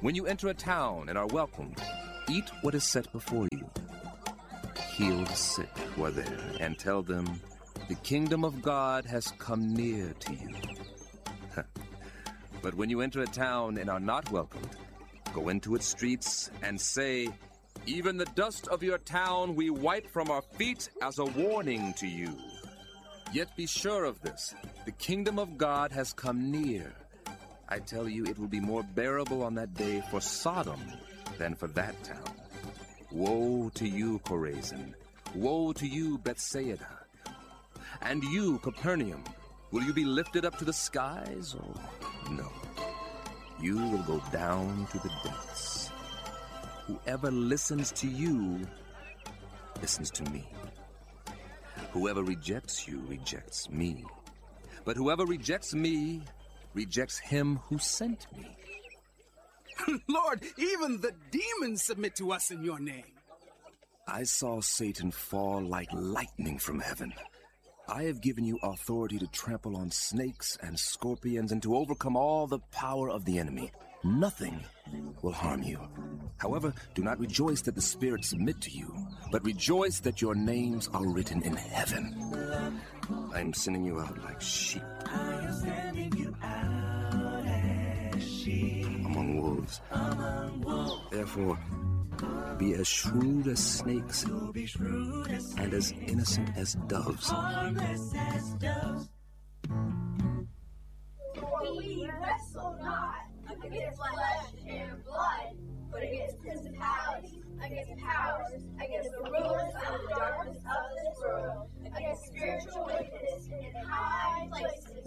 When you enter a town and are welcomed, eat what is set before you. Heal the sick who are there and tell them, the kingdom of God has come near to you. But when you enter a town and are not welcomed, go into its streets and say, even the dust of your town we wipe from our feet as a warning to you. Yet be sure of this, the kingdom of God has come near. I tell you, it will be more bearable on that day for Sodom than for that town. Woe to you, Chorazin! Woe to you, Bethsaida! And you, Capernaum, will you be lifted up to the skies? Oh, no. You will go down to the depths. Whoever listens to you, listens to me. Whoever rejects you, rejects me. But whoever rejects me, rejects him who sent me. Lord, even the demons submit to us in your name. I saw Satan fall like lightning from heaven. I have given you authority to trample on snakes and scorpions and to overcome all the power of the enemy. Nothing will harm you. However, do not rejoice that the spirits submit to you, but rejoice that your names are written in heaven. I am sending you out like sheep. I am sending you out as sheep among wolves. Therefore, be as shrewd as snakes and as innocent as doves. harmless as doves. For we wrestle not against flesh and blood, but against principalities, against powers, against the rulers of the darkness of this world, against spiritual wickedness in high places.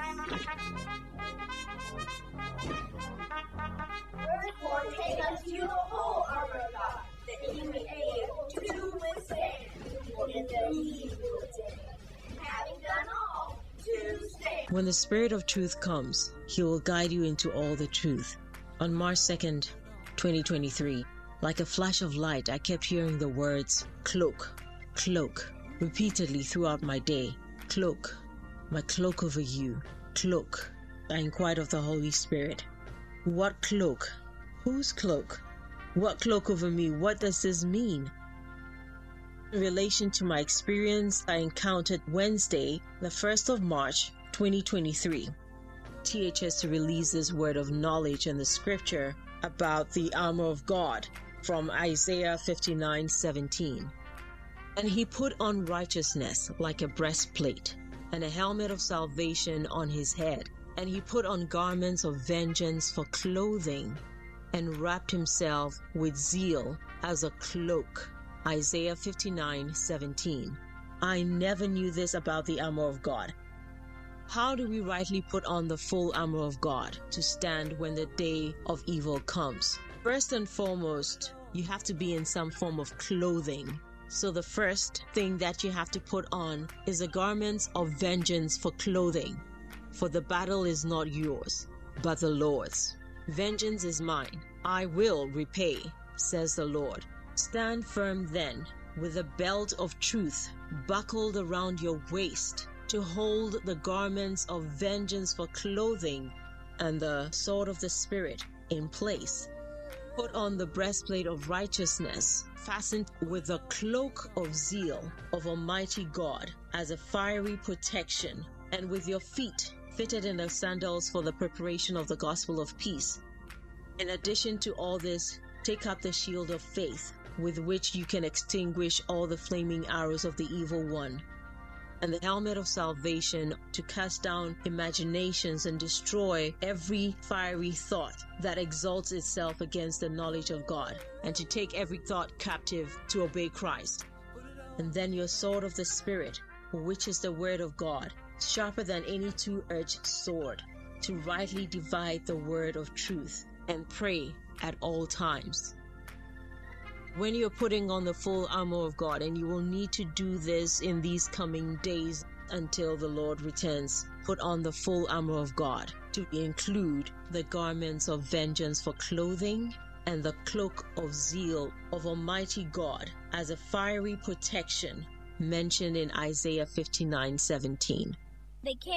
Wherefore take unto you the whole armor of God, that ye may be able to withstand in the evil day. Having done all, to stand. When the Spirit of truth comes, he will guide you into all the truth. On March 2nd, 2023, like a flash of light, I kept hearing the words, cloak, cloak, repeatedly throughout my day. Cloak, my cloak over you, cloak. I inquired of the Holy Spirit, what cloak? Whose cloak? What cloak over me? What does this mean? In relation to my experience I encountered Wednesday, the 1st of March, 2023, THS to release this word of knowledge in the scripture about the armor of God from Isaiah 59:17. And he put on righteousness like a breastplate, and a helmet of salvation on his head. And he put on garments of vengeance for clothing, and wrapped himself with zeal as a cloak. Isaiah 59:17. I never knew this about the armor of God. How do we rightly put on the full armor of God to stand when the day of evil comes? First and foremost, you have to be in some form of clothing. So the first thing that you have to put on is the garments of vengeance for clothing. For the battle is not yours, but the Lord's. Vengeance is mine. I will repay, says the Lord. Stand firm then, with a belt of truth buckled around your waist, to hold the garments of vengeance for clothing and the sword of the Spirit in place. Put on the breastplate of righteousness, fastened with the cloak of zeal of Almighty God as a fiery protection, and with your feet fitted in the sandals for the preparation of the gospel of peace. In addition to all this, take up the shield of faith, with which you can extinguish all the flaming arrows of the evil one, and the helmet of salvation to cast down imaginations and destroy every fiery thought that exalts itself against the knowledge of God, and to take every thought captive to obey Christ. And then your sword of the Spirit, which is the word of God, sharper than any two-edged sword, to rightly divide the word of truth, and pray at all times. When you're putting on the full armor of God, and you will need to do this in these coming days until the Lord returns, put on the full armor of God to include the garments of vengeance for clothing and the cloak of zeal of Almighty God as a fiery protection mentioned in Isaiah 59:17. They can't